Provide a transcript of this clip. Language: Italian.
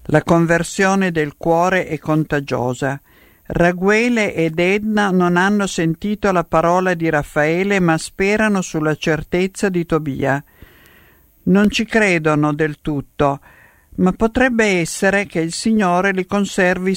La conversione del cuore è contagiosa. Raghuele ed Edna non hanno sentito la parola di Raffaele, ma sperano sulla certezza di Tobia. Non ci credono del tutto, ma potrebbe essere che il Signore li conservi